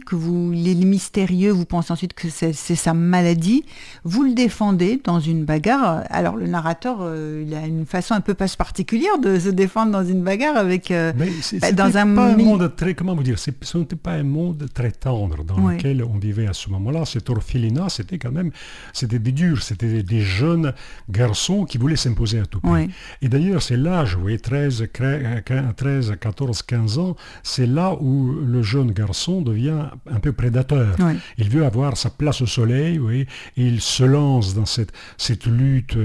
que il est mystérieux, vous pensez ensuite que c'est sa maladie, vous le défendez dans une bagarre. Alors le narrateur, il a une façon un peu particulière de se défendre dans une bagarre avec dans un monde très, comment vous dire, ce n'était pas un monde très tendre dans lequel on vivait à ce moment-là. Cette orphelinat, c'était des durs, c'était des jeunes garçons qui voulaient s'imposer à tout prix. Et d'ailleurs, c'est l'âge, vous voyez, 13, 14, 15 ans, c'est là où le jeune garçon devient un peu prédateur. Il veut avoir sa place au soleil, et il se lance dans cette lutte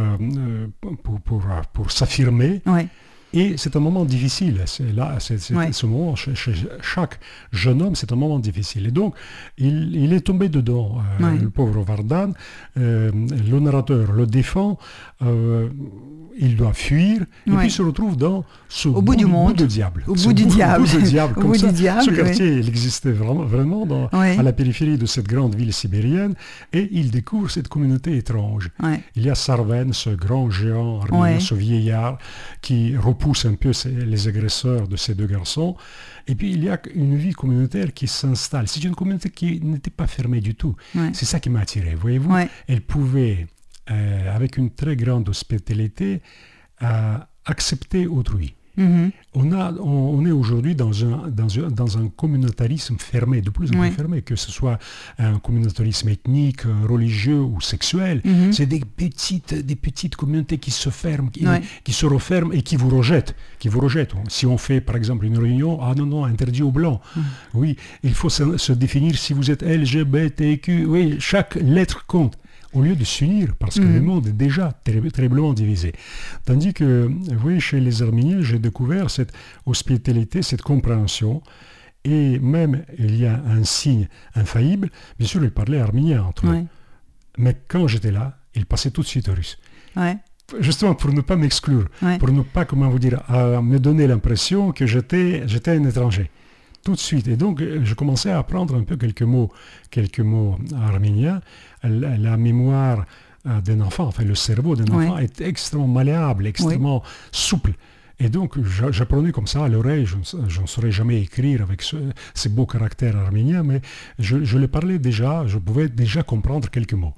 pour s'affirmer. Et c'est un moment difficile. Ce moment, chez chaque jeune homme, c'est un moment difficile. Et donc, il est tombé dedans, le pauvre Vardan. Le narrateur le défend. Il doit fuir. Et puis, il se retrouve au bout du monde. Bout de diable. Au bout du diable. Ce quartier, il existait vraiment à la périphérie de cette grande ville sibérienne. Et il découvre cette communauté étrange. Il y a Sarven, ce grand géant arménien, ce vieillard, qui repousse un peu les agresseurs de ces deux garçons. Et puis, il y a une vie communautaire qui s'installe. C'est une communauté qui n'était pas fermée du tout. C'est ça qui m'a attiré, voyez-vous. Elle pouvait, avec une très grande hospitalité, accepter autrui. On est aujourd'hui dans un communautarisme fermé, de plus en plus fermé, que ce soit un communautarisme ethnique, religieux ou sexuel. C'est des petites communautés qui se ferment, qui se referment et qui vous rejettent. Si on fait par exemple une réunion, non, interdit aux blancs. Oui, il faut se définir si vous êtes LGBTQ. Oui, chaque lettre compte. Au lieu de s'unir, parce que le monde est déjà terriblement divisé. Tandis que, vous voyez, chez les Arméniens, j'ai découvert cette hospitalité, cette compréhension, et même, il y a un signe infaillible, bien sûr, ils parlaient arménien entre eux. Mais quand j'étais là, ils passaient tout de suite au russe. Justement, pour ne pas m'exclure, pour ne pas, me donner l'impression que j'étais un étranger. Tout de suite. Et donc, je commençais à apprendre un peu quelques mots arméniens. La mémoire d'un enfant, le cerveau d'un enfant est extrêmement malléable, extrêmement souple. Et donc, j'apprenais comme ça à l'oreille. Je ne saurais jamais écrire avec ces beaux caractères arméniens, mais je les parlais déjà, je pouvais déjà comprendre quelques mots.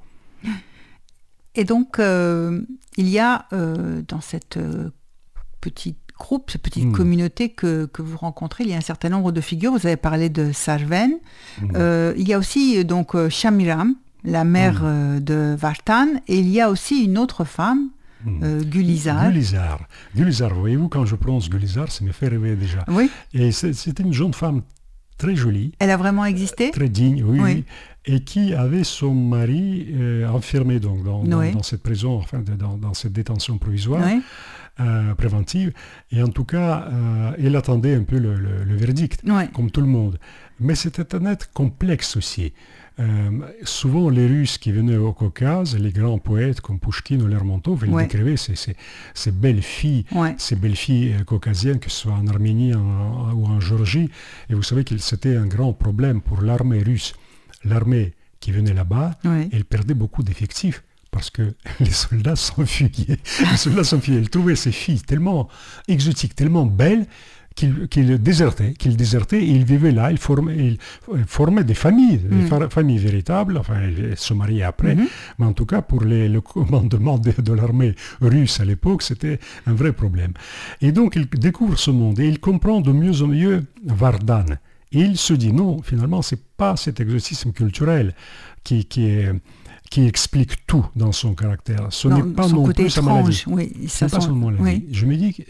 Et donc, il y a dans cette petite communauté que vous rencontrez, il y a un certain nombre de figures. Vous avez parlé de Sarven. Il y a aussi donc Shamiram, la mère de Vartan, et il y a aussi une autre femme, Gulizar. Gulizar, voyez-vous, quand je prononce Gulizar, ça me fait rêver déjà. Et c'était une jeune femme très jolie. Elle a vraiment existé ? Très digne, oui. Et qui avait son mari enfermé donc, dans cette prison, dans cette détention provisoire. Préventive, et en tout cas, elle attendait un peu le verdict, comme tout le monde. Mais c'était un être complexe aussi. Souvent, les Russes qui venaient au Caucase, les grands poètes comme Pouchkine ou Lermontov, ils décrivaient ces belles filles, caucasiennes, que ce soit en Arménie ou en Géorgie. Et vous savez que c'était un grand problème pour l'armée russe. L'armée qui venait là-bas, elle perdait beaucoup d'effectifs. Parce que les soldats s'enfuyaient. Ils trouvaient ces filles tellement exotiques, tellement belles, qu'ils désertaient, et ils vivaient là, ils formaient des familles, familles véritables, ils se mariaient après, mais en tout cas, pour le commandement de l'armée russe à l'époque, c'était un vrai problème. Et donc, il découvre ce monde, et il comprend de mieux en mieux Vardan. Et il se dit, non, finalement, c'est pas cet exotisme culturel qui explique tout dans son caractère. Ce n'est pas non plus sa maladie. Ce n'est pas son maladie. Je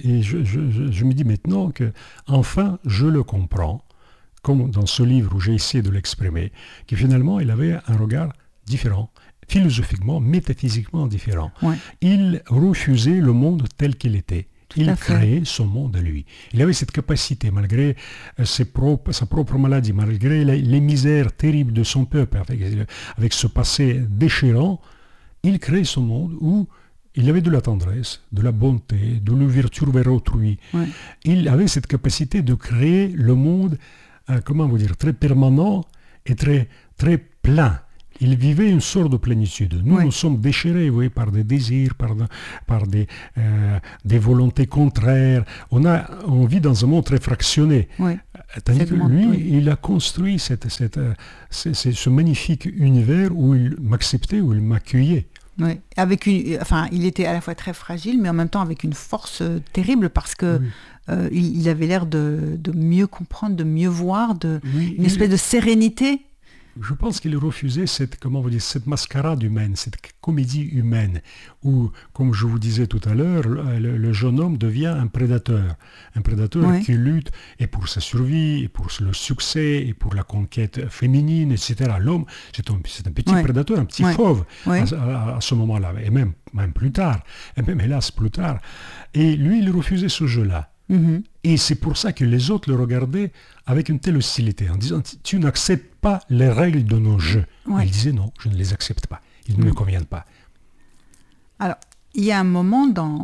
me dis maintenant que, enfin, je le comprends, comme dans ce livre où j'ai essayé de l'exprimer, que finalement, il avait un regard différent, philosophiquement, métaphysiquement différent. Il refusait le monde tel qu'il était. Il créait son monde à lui. Il avait cette capacité, malgré sa propre maladie, malgré les misères terribles de son peuple, avec ce passé déchirant, il créait son monde où il avait de la tendresse, de la bonté, de l'ouverture vers autrui. Il avait cette capacité de créer le monde, très permanent et très, très plein. il vivait une sorte de plénitude. Nous, nous sommes déchirés, vous voyez, par des désirs, par des volontés contraires. On vit dans un monde très fractionné. Tandis que lui, il a construit ce magnifique univers où il m'acceptait, où il m'accueillait. Oui, il était à la fois très fragile, mais en même temps avec une force terrible parce que il avait l'air de mieux comprendre, de mieux voir, une espèce de sérénité. Je pense qu'il refusait cette mascarade humaine, cette comédie humaine, où, comme je vous disais tout à l'heure, le jeune homme devient un prédateur qui lutte et pour sa survie, et pour le succès, et pour la conquête féminine, etc. L'homme, c'est un petit prédateur, un petit fauve à ce moment-là, et même plus tard, et même hélas plus tard. Et lui, il refusait ce jeu-là. Mm-hmm. Et c'est pour ça que les autres le regardaient avec une telle hostilité, en disant « Tu n'acceptes pas les règles de nos jeux. » Il disait « Non, je ne les accepte pas. Ils ne me conviennent pas. » Alors, il y a un moment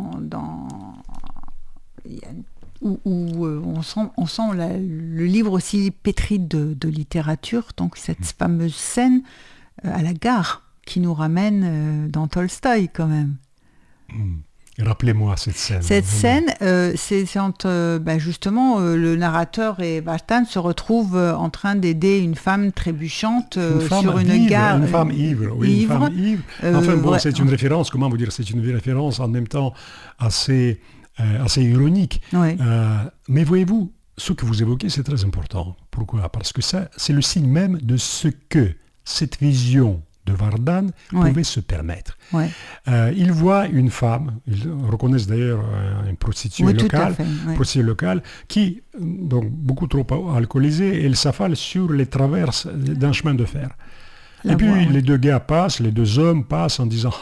où on sent le livre aussi pétri de littérature, donc cette fameuse scène à la gare qui nous ramène dans Tolstoï quand même. Rappelez-moi cette scène. Cette scène, c'est entre justement le narrateur et Vartan se retrouvent en train d'aider une femme trébuchante sur une gare. Une femme ivre. Une femme ivre. Enfin bon, c'est une référence, comment vous dire, c'est une référence en même temps assez ironique. Mais voyez-vous, ce que vous évoquez, c'est très important. Pourquoi ? Parce que ça, c'est le signe même de ce que cette vision de Vardan pouvait se permettre. Ils voient une femme, ils reconnaissent d'ailleurs une prostituée locale, qui, donc beaucoup trop alcoolisée, elle s'affale sur les traverses d'un chemin de fer. Et puis les deux gars passent, les deux hommes passent en disant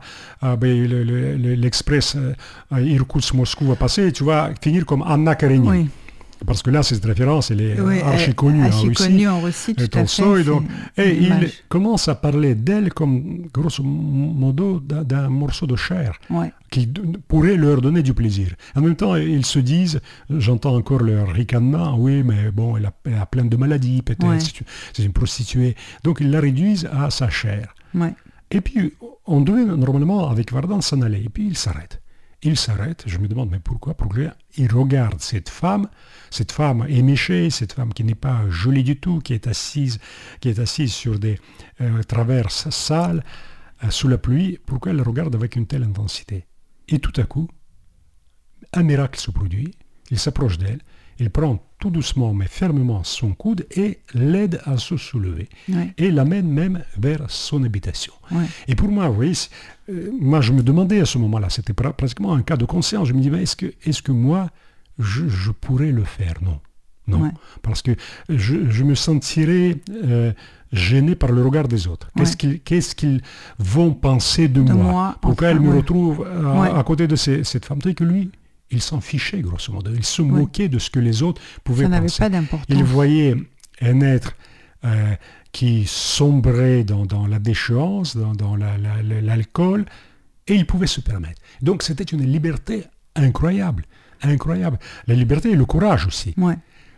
l'express Irkoutsk-Moscou va passer et tu vas finir comme Anna Karenine. Parce que là, cette référence, elle est archi connue en Russie. Tout à fait. Et il commence à parler d'elle comme, grosso modo, d'un morceau de chair qui pourrait leur donner du plaisir. En même temps, ils se disent, j'entends encore leur ricanement, oui, mais bon, elle a plein de maladies, peut-être, c'est une prostituée. Donc, ils la réduisent à sa chair. Et puis, on devait normalement, avec Vardan, s'en aller. Et puis, il s'arrête. Je me demande, mais pourquoi il regarde cette femme éméchée, cette femme qui n'est pas jolie du tout, qui est assise sur des traverses sales, sous la pluie, pourquoi elle le regarde avec une telle intensité ? Et tout à coup, un miracle se produit, il s'approche d'elle, il prend tout doucement mais fermement son coude et l'aide à se soulever. Et l'amène même vers son habitation. Et pour moi, vous voyez, moi je me demandais à ce moment-là, c'était pratiquement un cas de conscience, je me disais, est-ce que moi, je pourrais le faire ? Non. Parce que je me sentirais gêné par le regard des autres. Qu'est-ce qu'ils vont penser de moi ? Pourquoi elle me retrouve à côté de cette femme ? Tandis que lui, il s'en fichait, grosso modo. Il se moquait de ce que les autres pouvaient penser. Ça n'avait pas d'importance. Il voyait un être qui sombrait dans la déchéance, dans l'alcool, et il pouvait se permettre. Donc, c'était une liberté incroyable. La liberté et le courage aussi. Pourquoi ?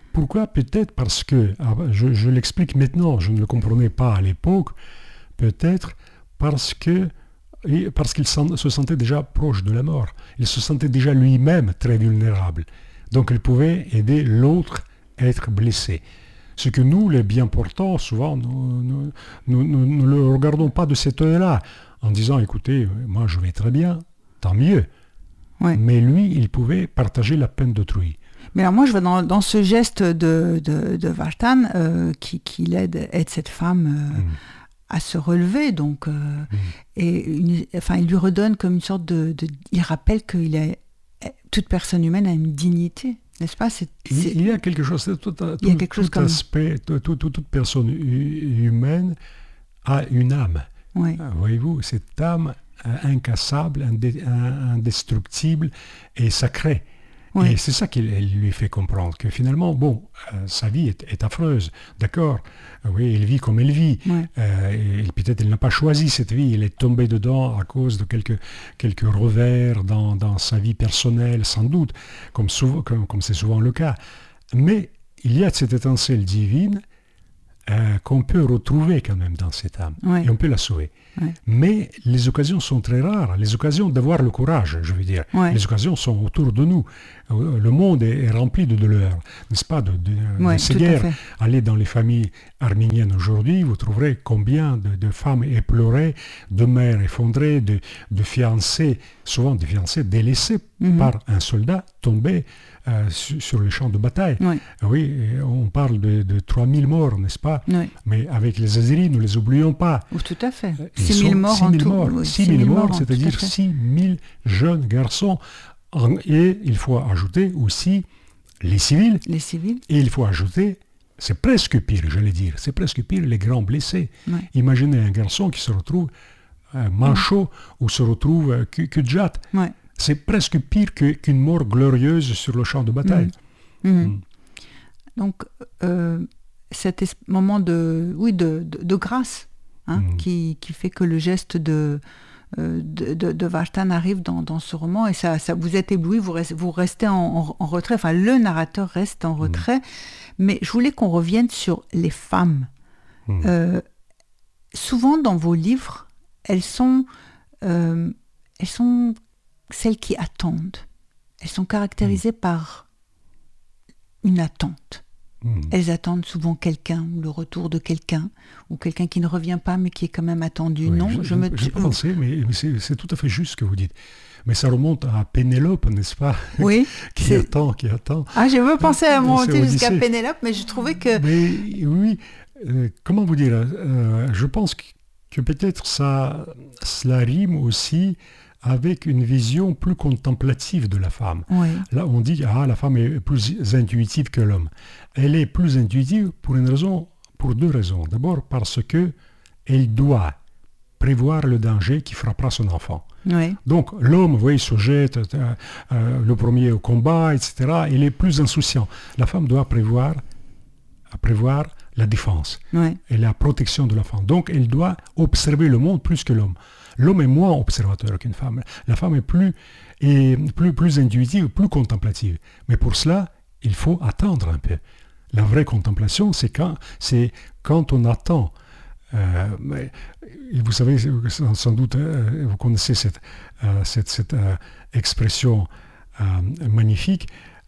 Peut-être parce que, je l'explique maintenant, je ne le comprenais pas à l'époque, peut-être parce qu'il se sentait déjà proche de la mort. Il se sentait déjà lui-même très vulnérable. Donc il pouvait aider l'autre à être blessé. Ce que nous, les bien portants, souvent, nous ne le regardons pas de cet œil-là, en disant, écoutez, moi je vais très bien, tant mieux. Mais lui, il pouvait partager la peine d'autrui. Mais alors moi, je vois dans ce geste de Vartan qui aide cette femme à se relever, donc, et il lui redonne comme une sorte il rappelle toute personne humaine a une dignité, n'est-ce pas ? Il y a quelque chose, toute personne humaine a une âme. Voyez-vous, cette âme incassable, indestructible et sacrée. Et c'est ça qu'il lui fait comprendre, que finalement, sa vie est affreuse, d'accord, elle vit comme elle vit, et peut-être elle n'a pas choisi cette vie, elle est tombée dedans à cause de quelques revers dans sa vie personnelle, sans doute, comme c'est souvent le cas. Mais il y a cette étincelle divine qu'on peut retrouver quand même dans cette âme. Ouais. Et on peut la sauver. Ouais. Mais les occasions sont très rares. Les occasions d'avoir le courage, je veux dire. Ouais. Les occasions sont autour de nous. Le monde est rempli de douleurs, n'est-ce pas, de ces guerres. Allez dans les familles arméniennes aujourd'hui, vous trouverez combien de femmes éplorées, de mères effondrées, de fiancés, souvent des fiancés délaissés par un soldat tombé sur le champ de bataille. Ouais. Oui, on parle de 3000 morts, n'est-ce pas? Ouais. Mais avec les Azéris, nous ne les oublions pas. Tout à fait. 6 000 morts en tout. 6 000 morts, c'est-à-dire 6 000 jeunes garçons. Et il faut ajouter aussi les civils. Les civils. Et il faut ajouter, c'est presque pire, j'allais dire, c'est presque pire les grands blessés. Ouais. Imaginez un garçon qui se retrouve manchot ou se retrouve cul-de-jatte. Ouais. C'est presque pire qu'une mort glorieuse sur le champ de bataille. Donc, cet moment de grâce qui fait que le geste de Vartan arrive dans ce roman, et ça vous êtes ébloui, vous restez en retrait, enfin le narrateur reste en retrait, mais je voulais qu'on revienne sur les femmes. Souvent dans vos livres, elles sont celles qui attendent. Elles sont caractérisées par une attente. Elles attendent souvent quelqu'un, ou le retour de quelqu'un, ou quelqu'un qui ne revient pas, mais qui est quand même attendu. Oui, non, je n'ai pas pensé, mais c'est tout à fait juste ce que vous dites. Mais ça remonte à Pénélope, n'est-ce pas? Oui. qui attend. Ah, j'ai pas pensé à monter jusqu'à Pénélope, mais je trouvais que... Mais oui, comment vous dire, je pense que peut-être cela rime aussi avec une vision plus contemplative de la femme. Oui. Là, on dit la femme est plus intuitive que l'homme. Elle est plus intuitive pour deux raisons. D'abord parce que elle doit prévoir le danger qui frappera son enfant. Oui. Donc l'homme, vous voyez, se jette le premier au combat, etc. Il est plus insouciant. La femme doit prévoir la défense et la protection de l'enfant. Donc elle doit observer le monde plus que l'homme. L'homme est moins observateur qu'une femme. La femme est plus intuitive, plus contemplative. Mais pour cela, il faut attendre un peu. La vraie contemplation, c'est quand on attend. Vous savez, sans doute, vous connaissez cette expression magnifique.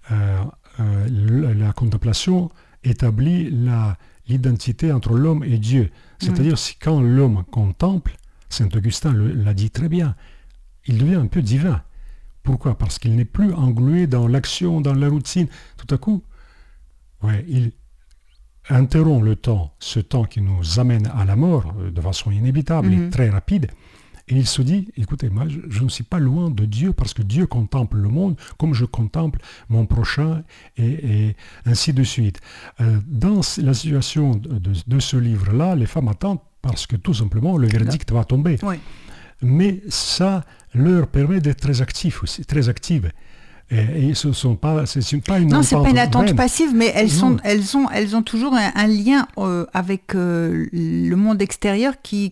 La contemplation établit l'identité entre l'homme et Dieu. C'est-à-dire, quand l'homme contemple, Saint Augustin l'a dit très bien, il devient un peu divin. Pourquoi? Parce qu'il n'est plus englué dans l'action, dans la routine. Tout à coup, il interrompt ce temps qui nous amène à la mort de façon inévitable et très rapide. Et il se dit, écoutez, moi, je ne suis pas loin de Dieu parce que Dieu contemple le monde comme je contemple mon prochain et ainsi de suite. Dans la situation de ce livre-là, les femmes attendent parce que tout simplement le verdict va tomber. Oui. Mais ça leur permet d'être très actifs aussi, très actives. Et ce sont pas, c'est pas une non, attente. C'est pas une attente vaine. passive, mais elles ont toujours un lien avec le monde extérieur qui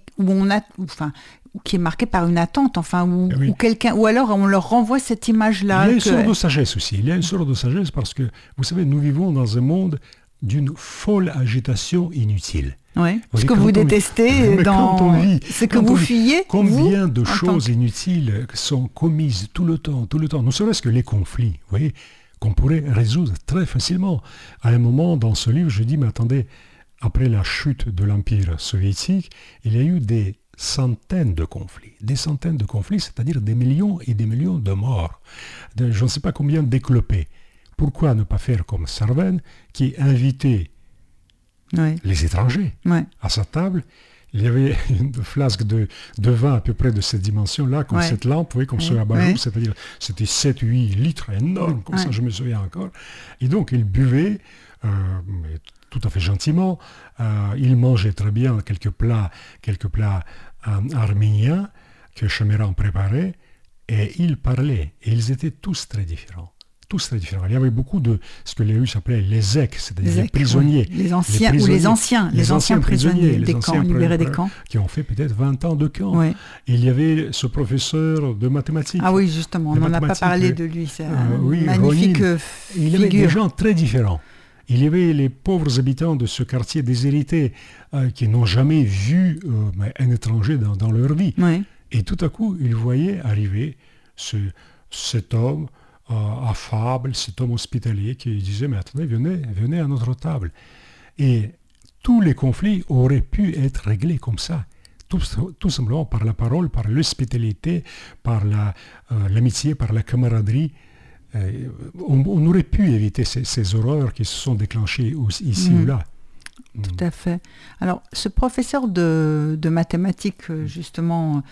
est marqué par une attente, ou quelqu'un, ou alors on leur renvoie cette image-là. Il y a une sorte de sagesse aussi. Il y a une sorte de sagesse parce que vous savez, nous vivons dans un monde d'une folle agitation inutile. Oui, ce que vous détestez, ce que vous fuyez. Combien de choses inutiles sont commises tout le temps, ne serait-ce que les conflits, vous voyez, qu'on pourrait résoudre très facilement. À un moment, dans ce livre, je dis, mais attendez, après la chute de l'Empire soviétique, il y a eu des centaines de conflits, c'est-à-dire des millions et des millions de morts, je ne sais pas combien d'éclopés. Pourquoi ne pas faire comme Sarven, qui invitait les étrangers à sa table? Il y avait une flasque de vin à peu près de cette dimension-là, comme cette lampe, vous voyez, comme ce abat-jour, c'est-à-dire c'était 7-8 litres énormes, comme ça je me souviens encore. Et donc il buvait, mais tout à fait gentiment, il mangeait très bien quelques plats arméniens que Chaméran préparait, et il parlait, et ils étaient tous très différents. Il y avait beaucoup de ce que les Russes appelaient les EK, c'est-à-dire les prisonniers. Les anciens prisonniers des camps, libérés des camps. Qui ont fait peut-être 20 ans de camp. Ouais. Il y avait ce professeur de mathématiques. Ah oui, justement, on n'en a pas parlé de lui, c'est magnifique figure. Il y avait des gens très différents. Il y avait les pauvres habitants de ce quartier déshérité qui n'ont jamais vu un étranger dans leur vie. Oui. Et tout à coup, ils voyaient arriver cet homme affable, cet homme hospitalier qui disait « Mais attendez, venez à notre table ». Et tous les conflits auraient pu être réglés comme ça. Tout simplement par la parole, par l'hospitalité, par l'amitié, par la camaraderie. On aurait pu éviter ces horreurs qui se sont déclenchées ici ou là. Tout à fait. Alors, ce professeur de mathématiques, justement,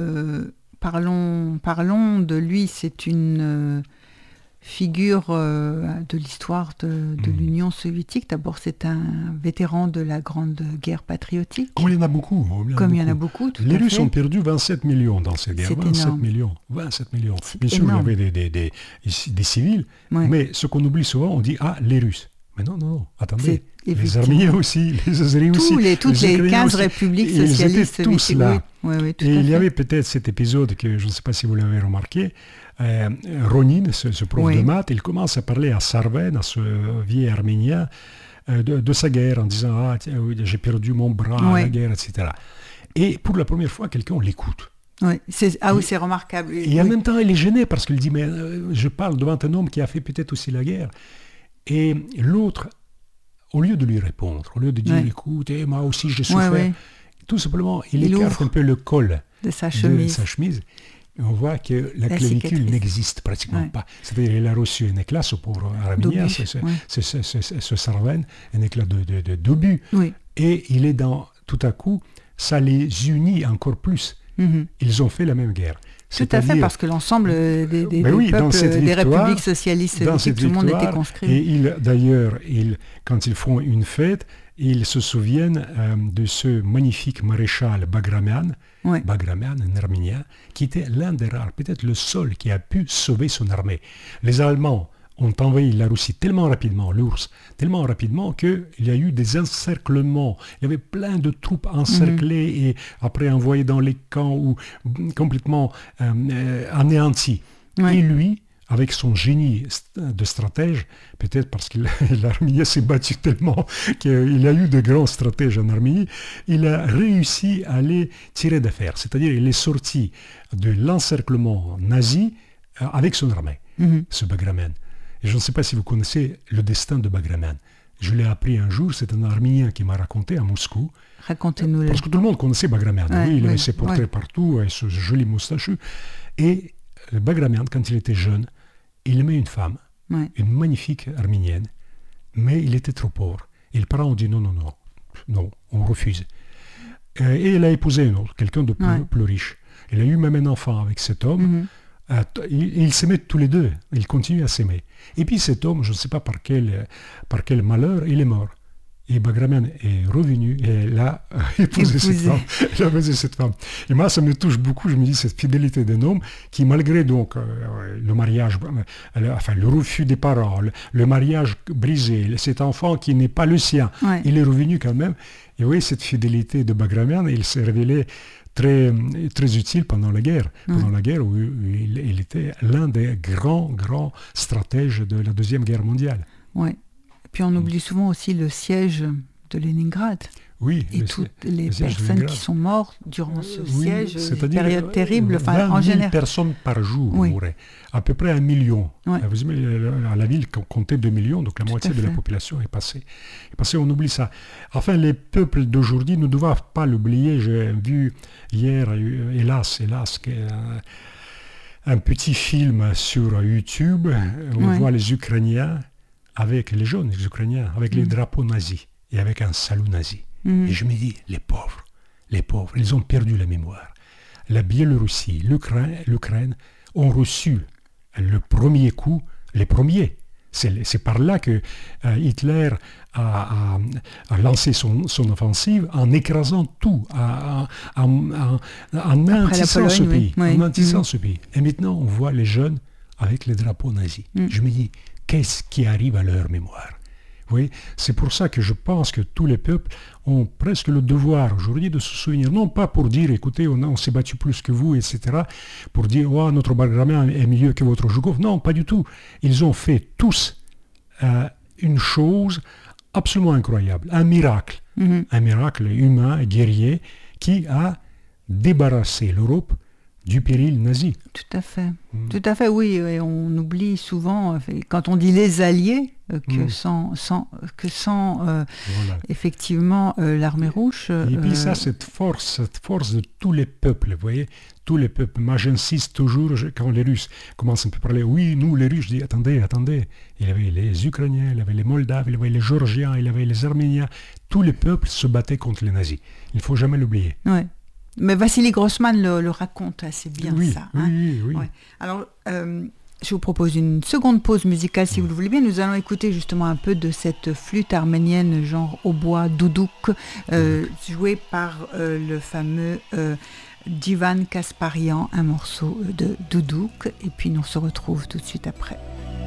parlons de lui, c'est une figure de l'histoire de l'Union soviétique. D'abord, c'est un vétéran de la Grande Guerre patriotique. Comme il y en a beaucoup. Il y en a beaucoup, tout à fait. Les Russes ont perdu 27 millions dans cette guerre. 27 millions. Bien sûr, il y avait des civils, mais ce qu'on oublie souvent, on dit « Ah, les Russes ». Mais non, attendez. Les Arméniens aussi, les Azéris aussi. Toutes les 15 républiques socialistes. Ils étaient tous là. Oui, et il y avait peut-être cet épisode que je ne sais pas si vous l'avez remarqué. Ronin, ce prof de maths, il commence à parler à Sarven, à ce vieil Arménien, de sa guerre, en disant « Ah, j'ai perdu mon bras à la guerre, etc. » Et pour la première fois, quelqu'un l'écoute. Oui, c'est remarquable. Et en même temps, il est gêné parce qu'il dit « Mais je parle devant un homme qui a fait peut-être aussi la guerre. » Et l'autre, au lieu de lui répondre, au lieu de dire « Écoute, moi aussi j'ai souffert », tout simplement, il écarte un peu le col de sa chemise. Et on voit que la clavicule n'existe pratiquement pas. C'est-à-dire qu'il a reçu un éclat, ce pauvre Arménien, ce Sarven, un éclat d'obus. Oui. Et il est tout à coup, ça les unit encore plus. Ils ont fait la même guerre. Tout à fait, parce que l'ensemble des peuples, des républiques socialistes soviétiques, tout le monde était conscrit. Et d'ailleurs, quand ils font une fête, ils se souviennent de ce magnifique maréchal Bagramian, un Arménien, qui était l'un des rares, peut-être le seul qui a pu sauver son armée. Les Allemands ont envahi la Russie tellement rapidement, l'URSS, tellement rapidement qu'il y a eu des encerclements. Il y avait plein de troupes encerclées et après envoyées dans les camps ou complètement anéanties. Et lui, avec son génie de stratège, peut-être parce que l'Arménie s'est battue tellement qu'il a eu de grands stratèges en Arménie, il a réussi à les tirer d'affaire. C'est-à-dire qu'il est sorti de l'encerclement nazi avec son armée, ce Bagramian. Et je ne sais pas si vous connaissez le destin de Bagramian. Je l'ai appris un jour, c'est un Arménien qui m'a raconté à Moscou. Racontez-nous-le. Parce que tout le monde connaissait Bagramian. Il avait ses portraits partout, et ce joli moustachu. Et Bagramian, quand il était jeune, il aimait une femme, une magnifique Arménienne, mais il était trop pauvre. Et les parents ont dit non, on refuse. Et il a épousé un autre, quelqu'un de plus riche. Il a eu même un enfant avec cet homme. Ils s'aimaient tous les deux, ils continuent à s'aimer. Et puis cet homme, je ne sais pas par quel malheur, il est mort. Et Bagramian est revenu et il a épousé cette femme. Et moi, ça me touche beaucoup, je me dis, cette fidélité d'un homme qui, malgré donc le mariage, le refus des parents, le mariage brisé, cet enfant qui n'est pas le sien, il est revenu quand même. Et oui, cette fidélité de Bagramian, il s'est révélé très, très utile pendant la guerre. Pendant la guerre où il était l'un des grands stratèges de la Deuxième Guerre mondiale. Oui. Puis on oublie souvent aussi le siège de Leningrad. Oui. Et toutes les personnes qui sont mortes durant ce siège, une période terrible. 20 000 personnes par jour mouraient. À peu près 1 million. Vous savez, la ville comptait 2 millions, donc la moitié de la population est passée. On oublie ça. Enfin, les peuples d'aujourd'hui ne doivent pas l'oublier. J'ai vu hier, hélas, un petit film sur YouTube où on voit les Ukrainiens, avec les jeunes Ukrainiens, avec les drapeaux nazis et avec un salut nazi. Et je me dis, les pauvres, ils ont perdu la mémoire. La Biélorussie, l'Ukraine ont reçu le premier coup, les premiers. C'est par là que Hitler a lancé son offensive en écrasant tout, en intissant ce pays. Et maintenant, on voit les jeunes avec les drapeaux nazis. Je me dis, qu'est-ce qui arrive à leur mémoire? Oui, c'est pour ça que je pense que tous les peuples ont presque le devoir aujourd'hui de se souvenir, non pas pour dire, écoutez, on s'est battu plus que vous, etc., pour dire, oh, notre Bagramian est mieux que votre Joukov. Non, pas du tout. Ils ont fait tous une chose absolument incroyable, un miracle humain et guerrier qui a débarrassé l'Europe du péril nazi. Tout à fait. Tout à fait, oui. Et on oublie souvent, quand on dit les Alliés, que sans effectivement l'armée rouge... Et puis ça, cette force de tous les peuples, vous voyez, tous les peuples. Moi, j'insiste toujours, quand les Russes commencent un peu à parler, oui, nous, les Russes, je dis, attendez. Il y avait les Ukrainiens, il y avait les Moldaves, il y avait les Géorgiens, il y avait les Arméniens. Tous les peuples se battaient contre les nazis. Il ne faut jamais l'oublier. Ouais. Mais Vassili Grossman le raconte assez bien, ça. Hein. Oui. Ouais. Alors, je vous propose une seconde pause musicale, si vous le voulez bien. Nous allons écouter justement un peu de cette flûte arménienne, genre hautbois, doudouk, jouée par le fameux Divan Kasparian, un morceau de doudouk. Et puis, on se retrouve tout de suite après.